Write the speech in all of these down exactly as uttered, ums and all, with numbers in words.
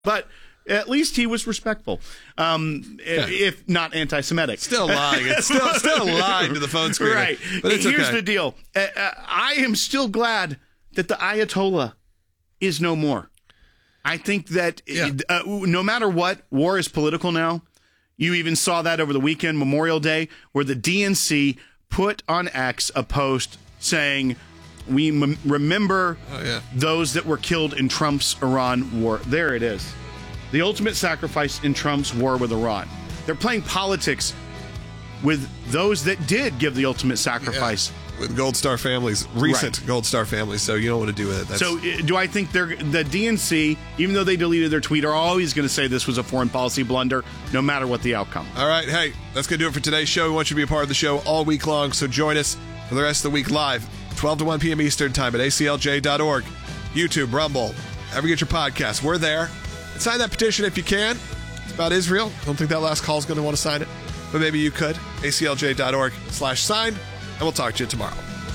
But at least he was respectful, um, yeah. if not anti-Semitic. Still lying. It's still, still lying to the phone screen. Right. But it's Here's okay. the deal. Uh, I am still glad that the Ayatollah is no more. I think that yeah. uh, no matter what, war is political now. You even saw that over the weekend, Memorial Day, where the D N C put on X a post saying, we m- remember oh, yeah. those that were killed in Trump's Iran war. There it is. The ultimate sacrifice in Trump's war with Iran. They're playing politics with those that did give the ultimate sacrifice. Yeah. With Gold Star families, recent right. Gold Star families, so you don't want to do with it. That's... So do I think they're the D N C, even though they deleted their tweet, are always going to say this was a foreign policy blunder, no matter what the outcome. All right, hey, that's going to do it for today's show. We want you to be a part of the show all week long, so join us for the rest of the week live, twelve to one p.m. Eastern Time at A C L J dot org, YouTube, Rumble, ever get your podcast. We're there. And sign that petition if you can. It's about Israel. I don't think that last call is going to want to sign it, but maybe you could. A C L J dot org slash sign, and we'll talk to you tomorrow.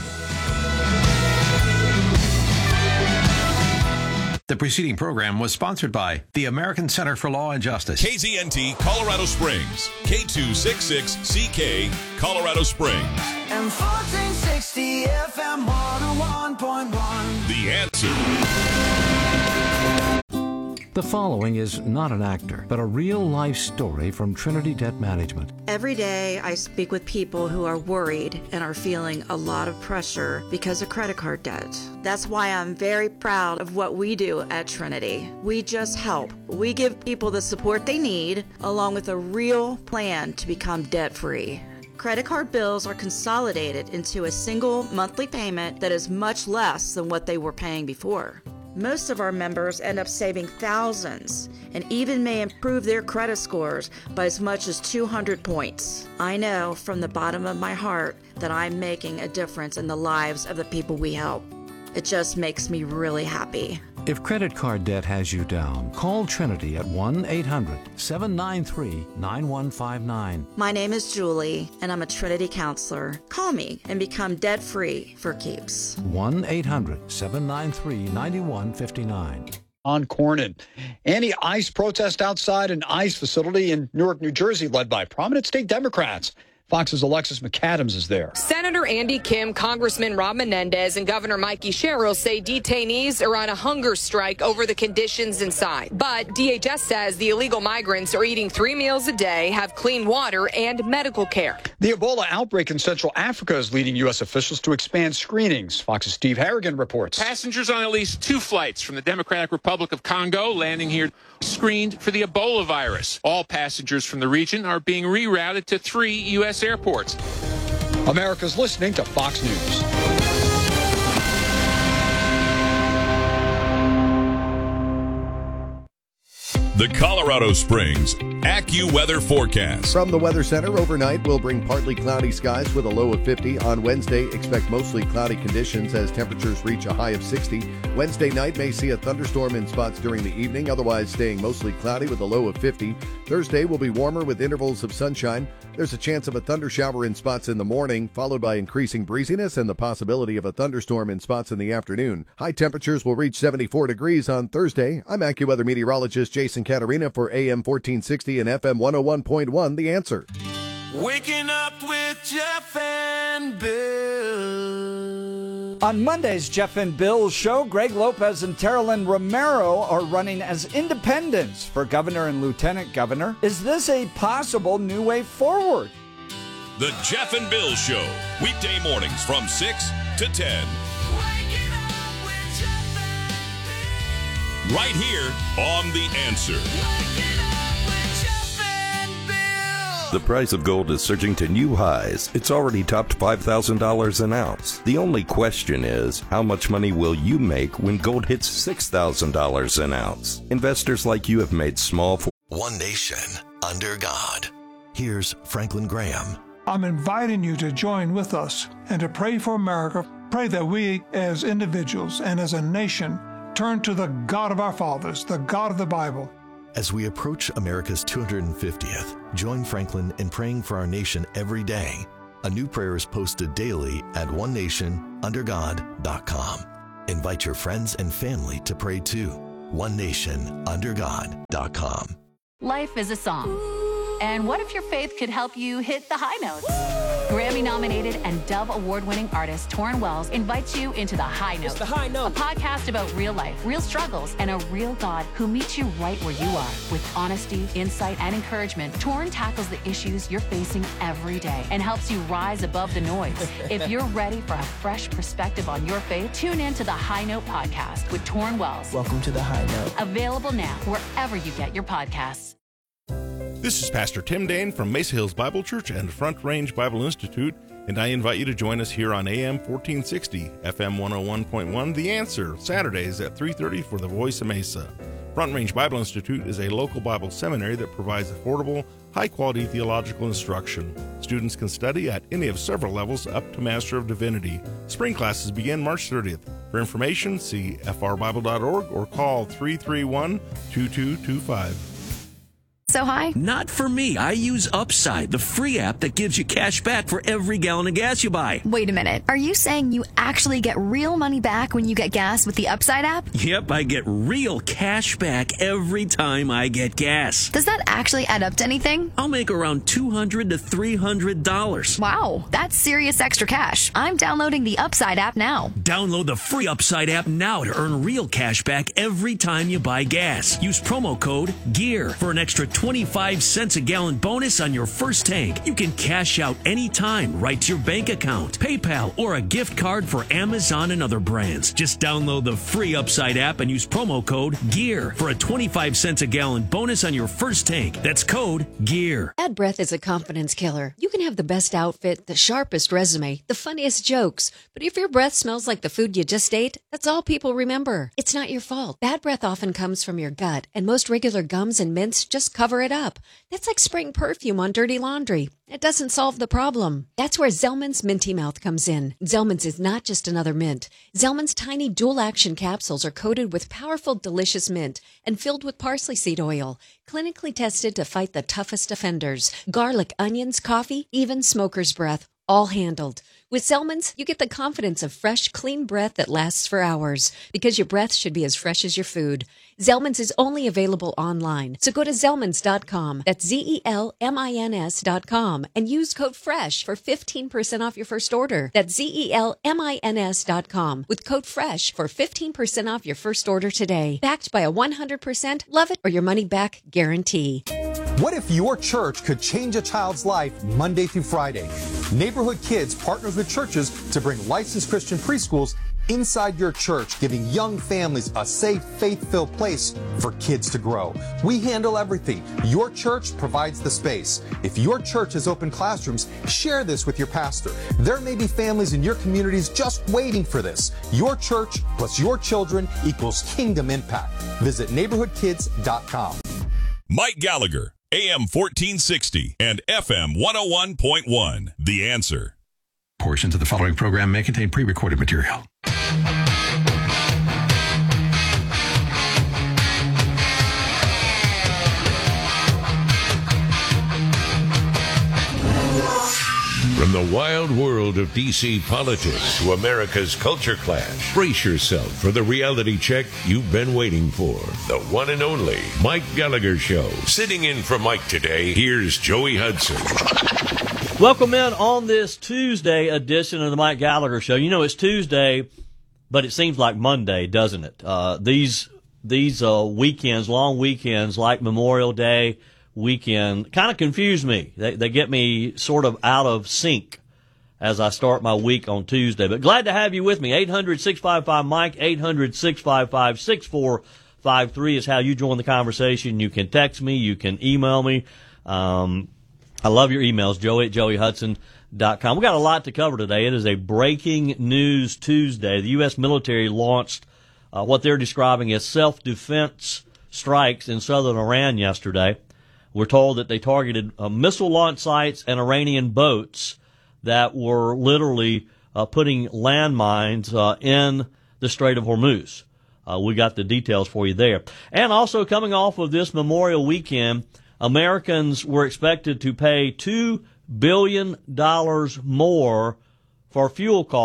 The preceding program was sponsored by the American Center for Law and Justice. K Z N T Colorado Springs, K two sixty-six C K, Colorado Springs. And fourteen sixty F M one oh one point one. The Answer. The following is not an actor, but a real-life story from Trinity Debt Management. Every day I speak with people who are worried and are feeling a lot of pressure because of credit card debt. That's why I'm very proud of what we do at Trinity. We just help. We give people the support they need, along with a real plan to become debt-free. Credit card bills are consolidated into a single monthly payment that is much less than what they were paying before. Most of our members end up saving thousands and even may improve their credit scores by as much as two hundred points. I know from the bottom of my heart that I'm making a difference in the lives of the people we help. It just makes me really happy. If credit card debt has you down, call Trinity at one eight hundred seven nine three nine one five nine. My name is Julie, and I'm a Trinity counselor. Call me and become debt-free for keeps. one eight hundred seven nine three nine one five nine. On Cornyn. Anti-ICE protest outside an ICE facility in Newark, New Jersey, led by prominent state Democrats. Fox's Alexis McAdams is there. Senator Andy Kim, Congressman Rob Menendez, and Governor Mikey Sherrill say detainees are on a hunger strike over the conditions inside. But D H S says the illegal migrants are eating three meals a day, have clean water, and medical care. The Ebola outbreak in Central Africa is leading U S officials to expand screenings. Fox's Steve Harrigan reports. Passengers on at least two flights from the Democratic Republic of Congo landing here screened for the Ebola virus. All passengers from the region are being rerouted to three U S airports. America's listening to Fox News. The Colorado Springs AccuWeather forecast. From the Weather Center, overnight will bring partly cloudy skies with a low of fifty. On Wednesday, expect mostly cloudy conditions as temperatures reach a high of sixty. Wednesday night may see a thunderstorm in spots during the evening, otherwise staying mostly cloudy with a low of fifty. Thursday will be warmer with intervals of sunshine. There's a chance of a thundershower in spots in the morning, followed by increasing breeziness and the possibility of a thunderstorm in spots in the afternoon. High temperatures will reach seventy-four degrees on Thursday. I'm AccuWeather meteorologist Jason Caterina for A M fourteen sixty and F M one oh one point one, The Answer. Waking up with Jeff and Bill. On Monday's Jeff and Bill's show, Greg Lopez and Teralyn Romero are running as independents for governor and lieutenant governor. Is this a possible new way forward? The Jeff and Bill Show, weekday mornings from six to ten. Right here on The Answer. The price of gold is surging to new highs. It's already topped five thousand dollars an ounce. The only question is, how much money will you make when gold hits six thousand dollars an ounce? Investors like you have made small... For- One nation, under God. Here's Franklin Graham. I'm inviting you to join with us and to pray for America. Pray that we, as individuals and as a nation, turn to the God of our fathers, the God of the Bible. As we approach America's two hundred fiftieth, join Franklin in praying for our nation every day. A new prayer is posted daily at one nation under god dot com. Invite your friends and family to pray too. one nation under god dot com. Life is a song. And what if your faith could help you hit the high notes? Grammy-nominated and Dove Award-winning artist Torrin Wells invites you into The High Note, the High Note, a podcast about real life, real struggles, and a real God who meets you right where you are. With honesty, insight, and encouragement, Torrin tackles the issues you're facing every day and helps you rise above the noise. If you're ready for a fresh perspective on your faith, tune in to The High Note podcast with Torrin Wells. Welcome to The High Note. Available now wherever you get your podcasts. This is Pastor Tim Dane from Mesa Hills Bible Church and Front Range Bible Institute, and I invite you to join us here on A M fourteen sixty, F M one oh one point one, The Answer, Saturdays at three thirty for the Voice of Mesa. Front Range Bible Institute is a local Bible seminary that provides affordable, high-quality theological instruction. Students can study at any of several levels up to Master of Divinity. Spring classes begin March thirtieth. For information, see f r bible dot org or call three three one, two two two five. So high? Not for me. I use Upside, the free app that gives you cash back for every gallon of gas you buy. Wait a minute. Are you saying you actually get real money back when you get gas with the Upside app? Yep, I get real cash back every time I get gas. Does that actually add up to anything? I'll make around two hundred to three hundred dollars. Wow, that's serious extra cash. I'm downloading the Upside app now. Download the free Upside app now to earn real cash back every time you buy gas. Use promo code GEAR for an extra twenty-five cents a gallon bonus on your first tank. You can cash out anytime right to your bank account, PayPal, or a gift card for Amazon and other brands. Just download the free Upside app and use promo code GEAR for a twenty-five cents a gallon bonus on your first tank. That's code GEAR. Bad breath is a confidence killer. You can have the best outfit, the sharpest resume, the funniest jokes, but if your breath smells like the food you just ate, that's all people remember. It's not your fault. Bad breath often comes from your gut, and most regular gums and mints just cover it up. That's like spraying perfume on dirty laundry. It doesn't solve the problem. That's where Zellman's Minty Mouth comes in. Zellman's is not just another mint. Zellman's tiny dual-action capsules are coated with powerful, delicious mint and filled with parsley seed oil, clinically tested to fight the toughest offenders. Garlic, onions, coffee, even smoker's breath, all handled. With Zellman's, you get the confidence of fresh, clean breath that lasts for hours, because your breath should be as fresh as your food. Zellman's is only available online, so go to Zellmans dot com, that's Z E L M I N S dot com, and use code FRESH for fifteen percent off your first order. That's Z E L M I N S dot com, with code FRESH for fifteen percent off your first order today. Backed by a one hundred percent love it or your money back guarantee. What if your church could change a child's life Monday through Friday? Neighborhood Kids partners with churches to bring licensed Christian preschools inside your church, giving young families a safe, faith-filled place for kids to grow. We handle everything. Your church provides the space. If your church has open classrooms, share this with your pastor. There may be families in your communities just waiting for this. Your church plus your children equals kingdom impact. Visit neighborhood kids dot com. Mike Gallagher, A M fourteen sixty and F M one oh one point one. The Answer. Portions of the following program may contain pre-recorded material. From the wild world of D C politics to America's culture clash, brace yourself for the reality check you've been waiting for. The one and only Mike Gallagher Show. Sitting in for Mike today, here's Joey Hudson. Welcome in on this Tuesday edition of the Mike Gallagher Show. You know, it's Tuesday, but it seems like Monday, doesn't it? Uh, these these uh, weekends, long weekends like Memorial Day weekend, kind of confuse me. They, they get me sort of out of sync as I start my week on Tuesday. But glad to have you with me. eight hundred, six five five, Mike, eight hundred, six five five, six four five three is how you join the conversation. You can text me. You can email me. Um, I love your emails, joey at joey hudson dot com. We got a lot to cover today. It is a breaking news Tuesday. The U S military launched uh, what they're describing as self-defense strikes in southern Iran yesterday. We're told that they targeted uh, missile launch sites and Iranian boats that were literally uh, putting landmines uh, in the Strait of Hormuz. Uh, we got the details for you there. And also coming off of this Memorial weekend, Americans were expected to pay two billion dollars more for fuel costs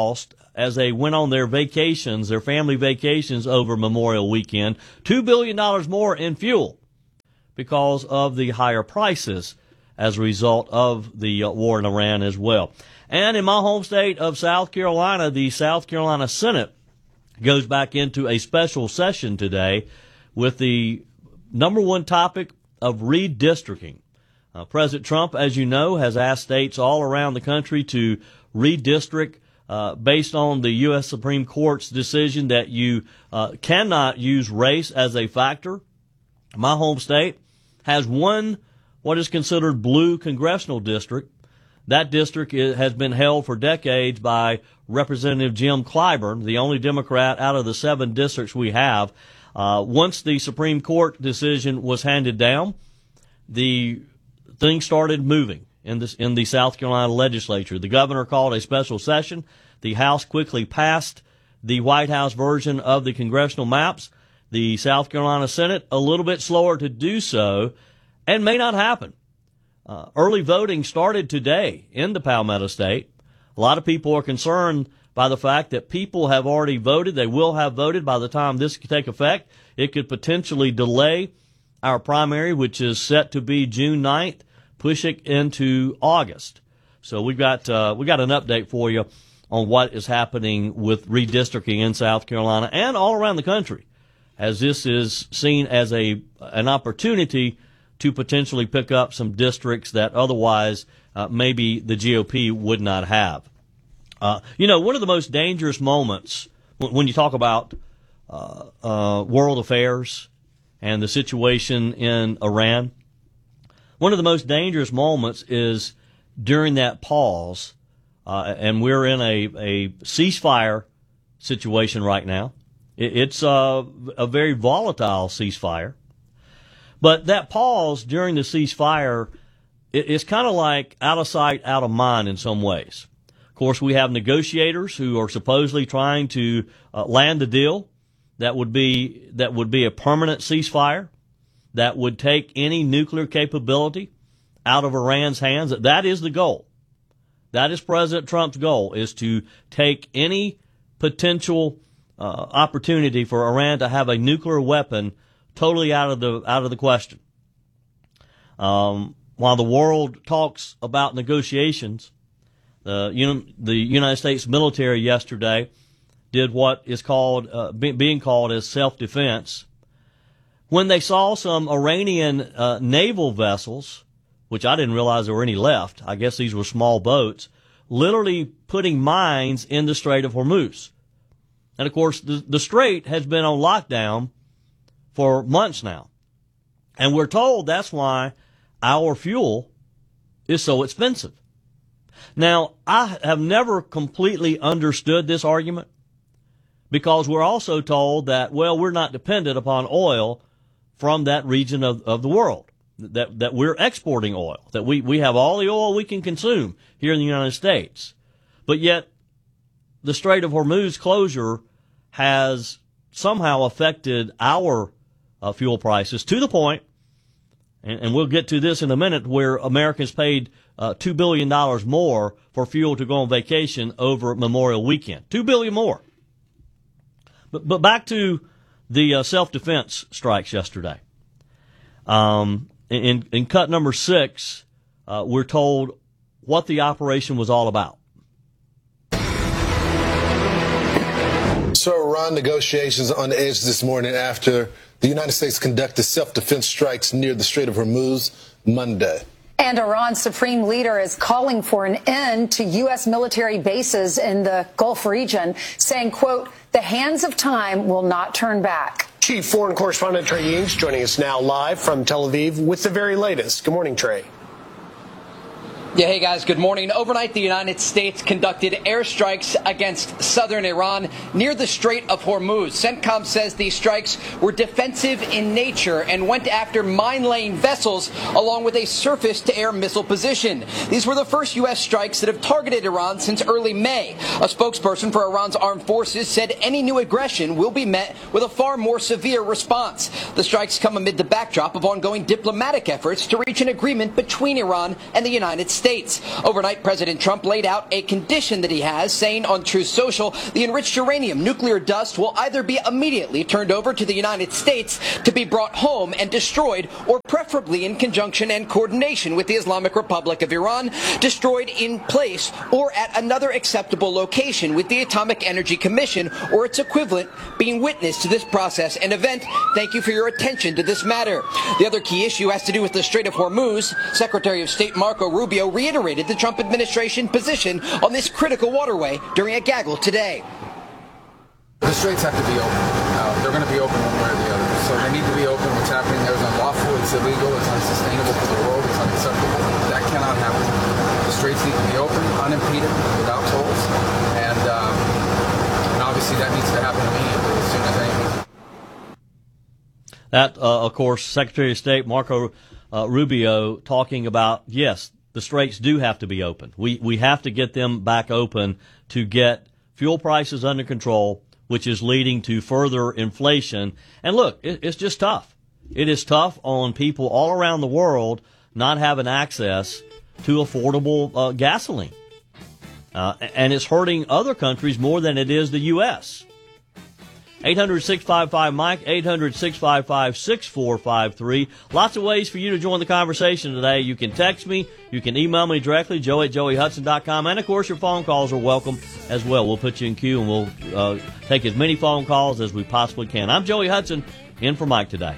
as they went on their vacations, their family vacations over Memorial Weekend. two billion dollars more in fuel because of the higher prices as a result of the uh, war in Iran as well. And in my home state of South Carolina, the South Carolina Senate goes back into a special session today with the number one topic of redistricting. Uh, President Trump, as you know, has asked states all around the country to redistrict uh, based on the U S Supreme Court's decision that you uh, cannot use race as a factor. My home state has one what is considered blue congressional district. That district is, has been held for decades by Representative Jim Clyburn, the only Democrat out of the seven districts we have. Uh, once the Supreme Court decision was handed down, the thing started moving in this in the South Carolina legislature. The governor called a special session. The House quickly passed the White House version of the congressional maps. The South Carolina Senate a little bit slower to do so, and may not happen. Uh, early voting started today in the Palmetto State. A lot of people are concerned by the fact that people have already voted. They will have voted by the time this could take effect. It could potentially delay our primary, which is set to be June ninth, push it into August. So we've got uh, we got an update for you on what is happening with redistricting in South Carolina and all around the country, as this is seen as a an opportunity to potentially pick up some districts that otherwise uh, maybe the G O P would not have. Uh, you know, one of the most dangerous moments when, when you talk about uh, uh, world affairs and the situation in Iran, one of the most dangerous moments is during that pause, uh, and we're in a, a ceasefire situation right now. It, it's uh, a very volatile ceasefire. But that pause during the ceasefire is kind of like out of sight, out of mind in some ways. Of course, we have negotiators who are supposedly trying to uh, land a deal that would be that would be a permanent ceasefire, that would take any nuclear capability out of Iran's hands. That is the goal. That is President Trump's goal, is to take any potential uh, opportunity for Iran to have a nuclear weapon totally out of the out of the question. Um, while the world talks about negotiations, the you know, the United States military yesterday did what is called uh, be, being called as self-defense when they saw some Iranian uh, naval vessels, which I didn't realize there were any left. I guess these were small boats, literally putting mines in the Strait of Hormuz. And of course, the, the Strait has been on lockdown for months now. And we're told that's why our fuel is so expensive. Now, I have never completely understood this argument, because we're also told that, well, we're not dependent upon oil from that region of, of the world, that that we're exporting oil, that we, we have all the oil we can consume here in the United States. But yet, the Strait of Hormuz closure has somehow affected our Uh, fuel prices to the point, and, and we'll get to this in a minute, where Americans paid uh, two billion dollars more for fuel to go on vacation over Memorial Weekend. two billion dollars more. But, but back to the uh, self-defense strikes yesterday. Um, in, in cut number six, uh, we're told what the operation was all about. So Iran negotiations on the edge this morning after the United States conducted self-defense strikes near the Strait of Hormuz Monday. And Iran's supreme leader is calling for an end to U S military bases in the Gulf region, saying, quote, the hands of time will not turn back. Chief Foreign Correspondent Trey Yingst joining us now live from Tel Aviv with the very latest. Good morning, Trey. Yeah, hey guys, good morning. Overnight, the United States conducted airstrikes against southern Iran near the Strait of Hormuz. CENTCOM says these strikes were defensive in nature and went after mine-laying vessels along with a surface-to-air missile position. These were the first U S strikes that have targeted Iran since early May. A spokesperson for Iran's armed forces said any new aggression will be met with a far more severe response. The strikes come amid the backdrop of ongoing diplomatic efforts to reach an agreement between Iran and the United States. States. Overnight, President Trump laid out a condition that he has, saying on Truth Social, the enriched uranium nuclear dust will either be immediately turned over to the United States to be brought home and destroyed, or preferably in conjunction and coordination with the Islamic Republic of Iran, destroyed in place or at another acceptable location with the Atomic Energy Commission or its equivalent being witness to this process and event. Thank you for your attention to this matter. The other key issue has to do with the Strait of Hormuz. Secretary of State Marco Rubio reiterated the Trump administration position on this critical waterway during a gaggle today. The straits have to be open. Uh, they're going to be open one way or the other. So they need to be open. What's happening there is unlawful, it's illegal, it's unsustainable for the world, it's unacceptable. That cannot happen. The straits need to be open, unimpeded, without tolls. And, um, and obviously that needs to happen immediately, as soon as anything. That, uh, of course, Secretary of State Marco uh, Rubio talking about, yes, the straits do have to be open. We we have to get them back open to get fuel prices under control, which is leading to further inflation. And look, it, it's just tough. It is tough on people all around the world not having access to affordable uh, gasoline. Uh, and it's hurting other countries more than it is the U S eight hundred, six five five, Mike, eight hundred, six five five, six four five three. Lots of ways for you to join the conversation today. You can text me. You can email me directly, joe at joey hudson dot com. And, of course, your phone calls are welcome as well. We'll put you in queue, and we'll uh, take as many phone calls as we possibly can. I'm Joey Hudson, in for Mike today.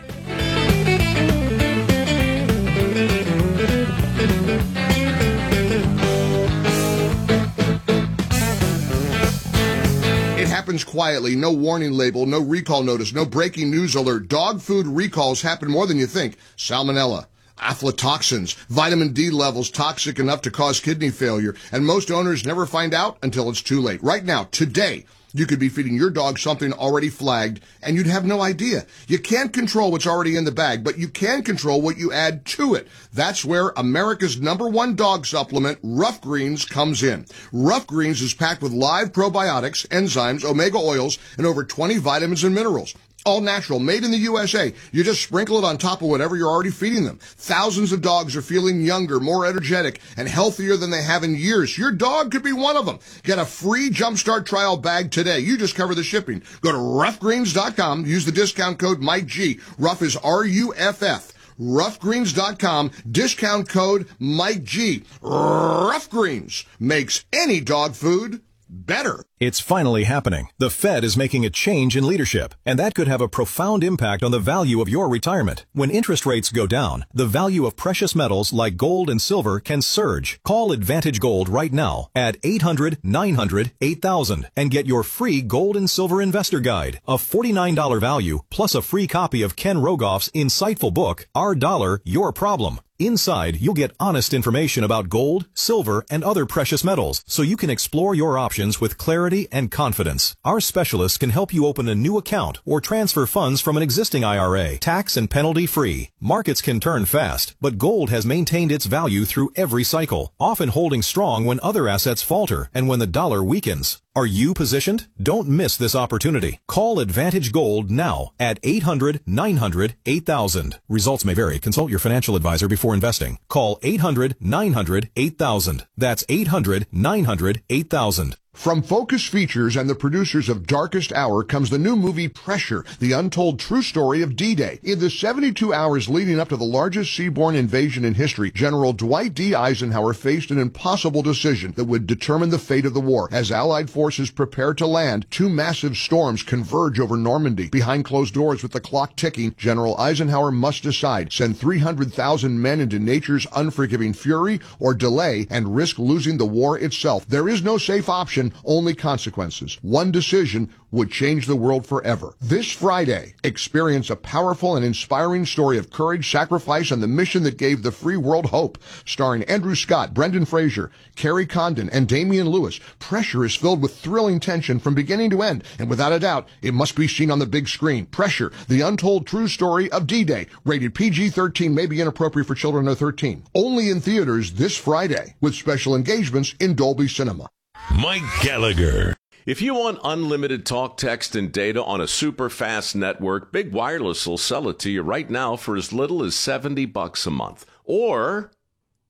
Happens quietly, no warning label, no recall notice, no breaking news alert. Dog food recalls happen more than you think. Salmonella, aflatoxins, vitamin D levels toxic enough to cause kidney failure, and most owners never find out until it's too late. Right now, today, you could be feeding your dog something already flagged, and you'd have no idea. You can't control what's already in the bag, but you can control what you add to it. That's where America's number one dog supplement, Rough Greens, comes in. Rough Greens is packed with live probiotics, enzymes, omega oils, and over twenty vitamins and minerals. All natural, made in the U S A. You just sprinkle it on top of whatever you're already feeding them. Thousands of dogs are feeling younger, more energetic, and healthier than they have in years. Your dog could be one of them. Get a free Jumpstart trial bag today. You just cover the shipping. Go to rough greens dot com. Use the discount code Mike G. Rough is R U F F. rough greens dot com. Discount code Mike G. Rough Greens makes any dog food better. It's finally happening. The Fed is making a change in leadership, and that could have a profound impact on the value of your retirement. When interest rates go down, the value of precious metals like gold and silver can surge. Call Advantage Gold right now at eight hundred, nine hundred, eight thousand and get your free Gold and Silver Investor Guide, a forty-nine dollars value, plus a free copy of Ken Rogoff's insightful book, Our Dollar, Your Problem. Inside, you'll get honest information about gold, silver, and other precious metals, so you can explore your options with clarity and confidence. Our specialists can help you open a new account or transfer funds from an existing I R A, tax and penalty free. Markets can turn fast, but gold has maintained its value through every cycle, often holding strong when other assets falter and when the dollar weakens. Are you positioned? Don't miss this opportunity. Call Advantage Gold now at eight hundred, nine hundred, eight thousand. Results may vary. Consult your financial advisor before investing. Call eight hundred, nine hundred, eight thousand. That's eight hundred, nine hundred, eight thousand. From Focus Features and the producers of Darkest Hour comes the new movie Pressure, the untold true story of D-Day. In the seventy-two hours leading up to the largest seaborne invasion in history, General Dwight D. Eisenhower faced an impossible decision that would determine the fate of the war. As Allied forces prepare to land, two massive storms converge over Normandy. Behind closed doors with the clock ticking, General Eisenhower must decide, send three hundred thousand men into nature's unforgiving fury or delay and risk losing the war itself. There is no safe option. Only consequences. One decision would change the world forever. This Friday, experience a powerful and inspiring story of courage, sacrifice, and the mission that gave the free world hope. Starring Andrew Scott, Brendan Fraser, Carrie Condon, and Damian Lewis, Pressure is filled with thrilling tension from beginning to end, and without a doubt, it must be seen on the big screen. Pressure, the untold true story of D-Day. Rated P G thirteen, may be inappropriate for children under thirteen. Only in theaters this Friday, with special engagements in Dolby Cinema. Mike Gallagher. If you want unlimited talk, text, and data on a super fast network, Big Wireless will sell it to you right now for as little as seventy bucks a month. Or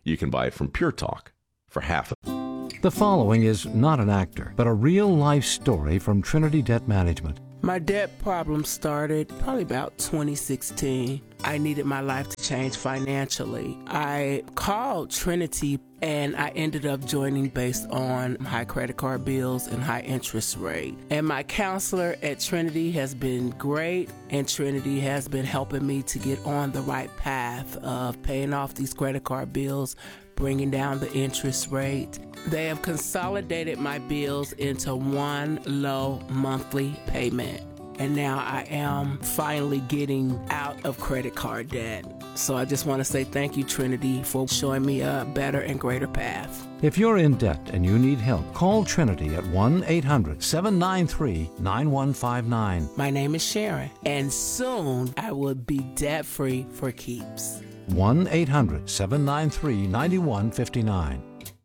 you can buy it from Pure Talk for half of it. The following is not an actor, but a real-life story from Trinity Debt Management. My debt problem started probably about twenty sixteen. I needed my life to change financially. I called Trinity and I ended up joining based on high credit card bills and high interest rate. And my counselor at Trinity has been great, and Trinity has been helping me to get on the right path of paying off these credit card bills, bringing down the interest rate. They have consolidated my bills into one low monthly payment. And now I am finally getting out of credit card debt. So I just want to say thank you, Trinity, for showing me a better and greater path. If you're in debt and you need help, call Trinity at one eight hundred seven nine three nine one five nine. My name is Sharon, and soon I will be debt-free for keeps. one eight hundred seven nine three nine one five nine.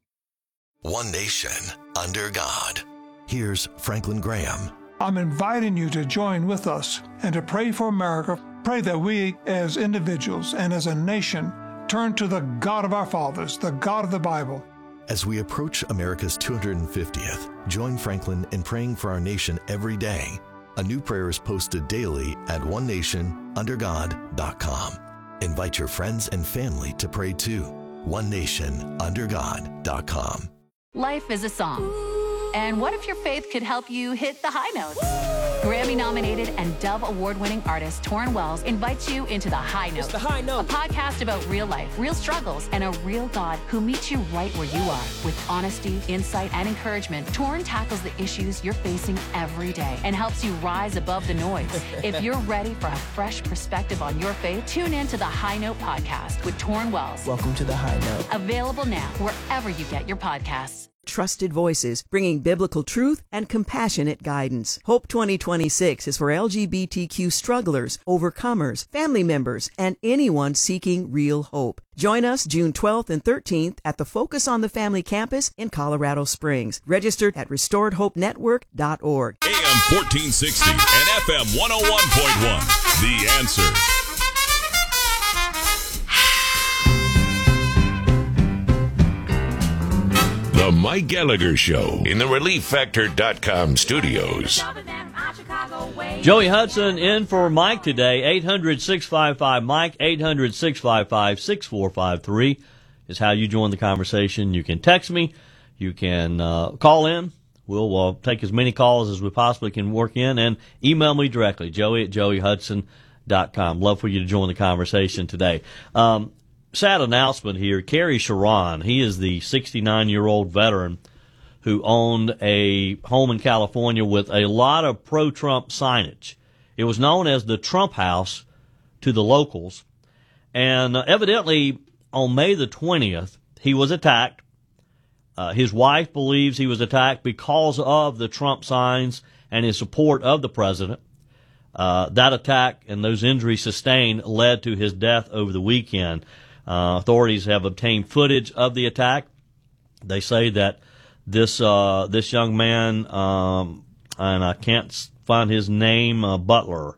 One nation under God. Here's Franklin Graham. I'm inviting you to join with us and to pray for America. Pray that we as individuals and as a nation turn to the God of our fathers, the God of the Bible. As we approach America's two hundred fiftieth, join Franklin in praying for our nation every day. A new prayer is posted daily at one nation under god dot com. Invite your friends and family to pray too. one nation under god dot com. Life is a song. And what if your faith could help you hit the high notes? Grammy-nominated and Dove Award-winning artist Torrin Wells invites you into The High Note. It's The High Note. A podcast about real life, real struggles, and a real God who meets you right where you are. With honesty, insight, and encouragement, Torrin tackles the issues you're facing every day and helps you rise above the noise. If you're ready for a fresh perspective on your faith, tune in to The High Note podcast with Torrin Wells. Welcome to The High Note. Available now wherever you get your podcasts. Trusted voices bringing biblical truth and compassionate guidance. Hope twenty twenty-six is for L G B T Q strugglers, overcomers, family members, and anyone seeking real hope. Join us June twelfth and thirteenth at the Focus on the Family campus in Colorado Springs. Registered at restored hope network dot org. A M fourteen sixty and F M one oh one point one. The Answer. The Mike Gallagher Show in the relief factor dot com studios. Joey Hudson in for Mike today. eight hundred six five five Mike, eight hundred six five five six four five three is how you join the conversation. You can text me. You can uh, call in. We'll uh, take as many calls as we possibly can work in, and email me directly, joey at joey hudson dot com. Love for you to join the conversation today. Um, Sad announcement here. Kerry Sharon, he is the sixty-nine-year-old veteran who owned a home in California with a lot of pro-Trump signage. It was known as the Trump House to the locals. And uh, evidently, on May the twentieth, he was attacked. Uh, his wife believes he was attacked because of the Trump signs and his support of the president. Uh, that attack and those injuries sustained led to his death over the weekend. Uh, authorities have obtained footage of the attack. They say that this uh, this young man, um, and I can't find his name, uh, Butler,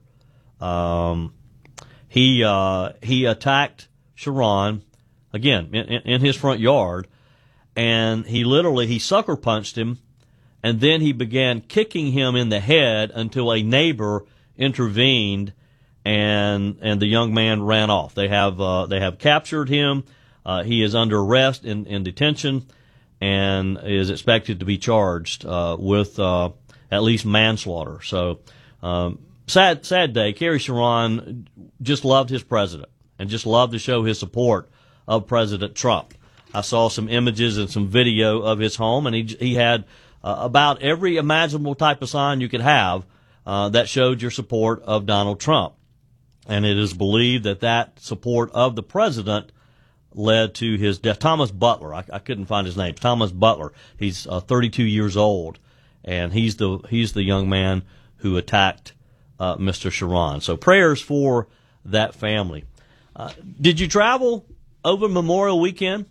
um, he uh, he attacked Sharon again in, in his front yard, and he literally he sucker punched him, and then he began kicking him in the head until a neighbor intervened. And and the young man ran off. They have uh, they have captured him. Uh, he is under arrest in, in detention, and is expected to be charged uh, with uh, at least manslaughter. So um, sad sad day. Kerry Sharon just loved his president and just loved to show his support of President Trump. I saw some images and some video of his home, and he he had uh, about every imaginable type of sign you could have uh, that showed your support of Donald Trump. And it is believed that that support of the president led to his death. Thomas Butler, I, I couldn't find his name. Thomas Butler. He's uh, thirty-two years old, and he's the he's the young man who attacked uh, Mister Sharon. So prayers for that family. Uh, did you travel over Memorial Weekend?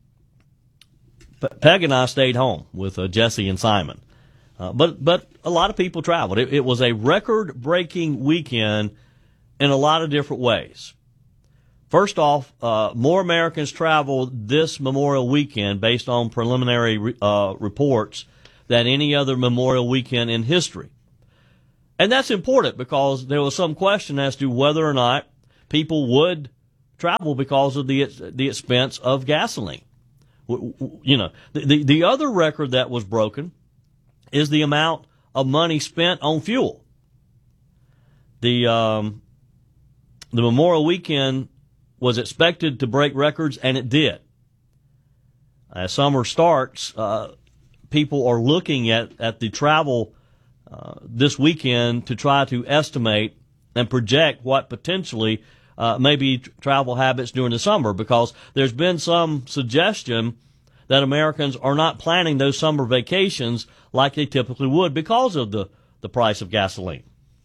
P- Peg and I stayed home with uh, Jesse and Simon, uh, but but a lot of people traveled. It, it was a record-breaking weekend in a lot of different ways. First off, uh, more Americans traveled this Memorial Weekend based on preliminary uh, reports than any other Memorial Weekend in history. And that's important because there was some question as to whether or not people would travel because of the the expense of gasoline. You know, the, the, the other record that was broken is the amount of money spent on fuel. The um, the Memorial Weekend was expected to break records, and it did. As summer starts, uh, people are looking at, at the travel uh, this weekend to try to estimate and project what potentially uh, may be travel habits during the summer, because there's been some suggestion that Americans are not planning those summer vacations like they typically would because of the, the price of gasoline.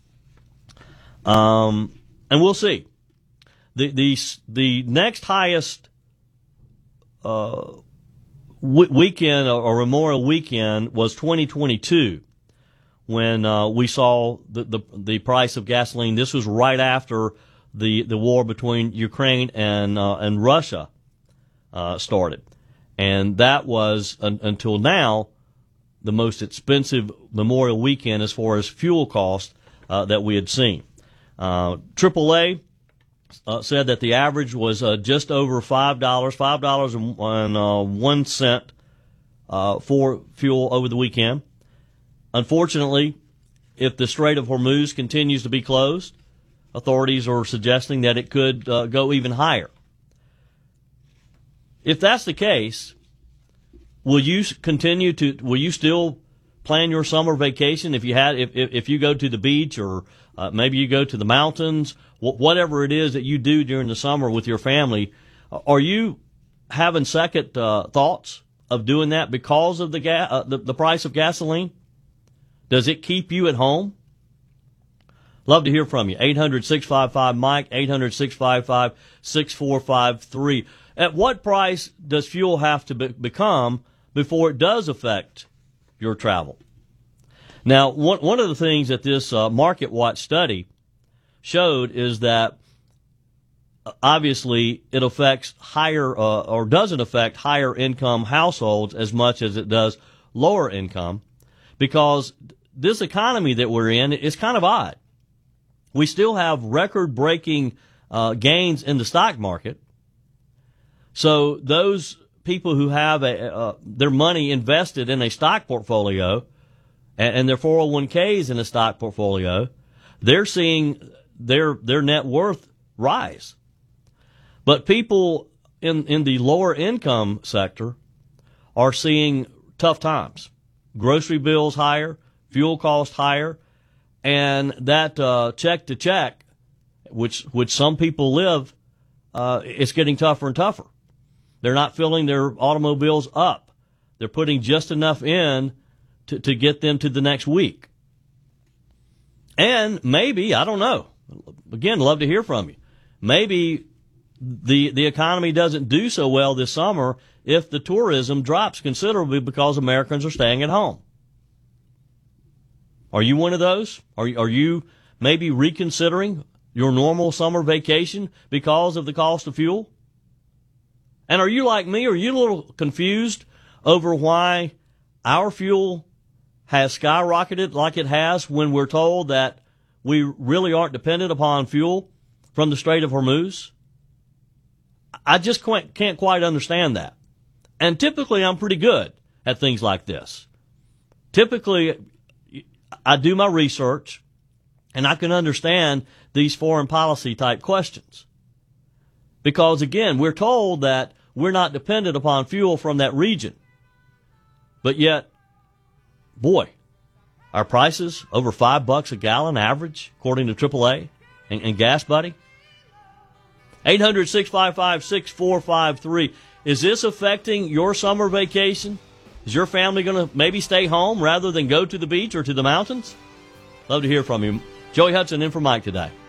Um, and we'll see. The the the next highest uh, w- weekend or, or Memorial Weekend was twenty twenty-two, when uh, we saw the, the the price of gasoline. This was right after the the war between Ukraine and uh, and Russia uh, started, and that was un- until now the most expensive Memorial Weekend as far as fuel cost uh, that we had seen. Uh, triple A uh, said that the average was uh, just over five dollars, five dollars and uh, one cent uh, for fuel over the weekend. Unfortunately, if the Strait of Hormuz continues to be closed, authorities are suggesting that it could uh, go even higher. If that's the case, will you continue to? Will you still plan your summer vacation if you had if if, if you go to the beach or uh, maybe you go to the mountains, wh- whatever it is that you do during the summer with your family? Are you having second uh, thoughts of doing that because of the, ga- uh, the the price of gasoline? Does it keep you at home? Love to hear from you. eight hundred, six five five, Mike, eight hundred, six five five, six four five three. At what price does fuel have to be- become before it does affect your travel? Now, one, one of the things that this uh, Market Watch study showed is that uh, obviously it affects higher uh, or doesn't affect higher income households as much as it does lower income, because this economy that we're in is kind of odd. We still have record-breaking uh, gains in the stock market. So those people who have a, uh, their money invested in a stock portfolio and, and their four oh one k's in a stock portfolio, they're seeing their their net worth rise. But people in, in the lower income sector are seeing tough times. Grocery bills higher, fuel costs higher, and that uh, check to check, which which some people live, uh, it's getting tougher and tougher. They're not filling their automobiles up. They're putting just enough in to, to get them to the next week. And maybe, I don't know, again, love to hear from you. Maybe the the economy doesn't do so well this summer if the tourism drops considerably because Americans are staying at home. Are you one of those? Are, are you maybe reconsidering your normal summer vacation because of the cost of fuel? And are you like me? Are you a little confused over why our fuel has skyrocketed like it has when we're told that we really aren't dependent upon fuel from the Strait of Hormuz? I just can't, can't quite understand that. And typically I'm pretty good at things like this. Typically I do my research and I can understand these foreign policy type questions. Because again, we're told that we're not dependent upon fuel from that region. But yet, boy, our prices over five bucks a gallon average, according to triple A and, and Gas Buddy. eight hundred, six five five, six four five three. Is this affecting your summer vacation? Is your family going to maybe stay home rather than go to the beach or to the mountains? Love to hear from you. Joey Hudson in for Mike today.